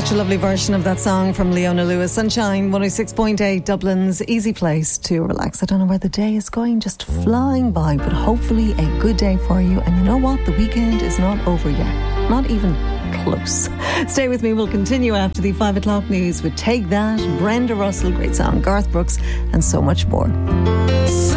Such a lovely version of that song from Leona Lewis. Sunshine 106.8, Dublin's easy place to relax. I don't know where the day is going, just flying by, but hopefully a good day for you. And you know what? The weekend is not over yet. Not even close. Stay with me. We'll continue after the 5 o'clock news with Take That, Brenda Russell, great song, Garth Brooks, and so much more.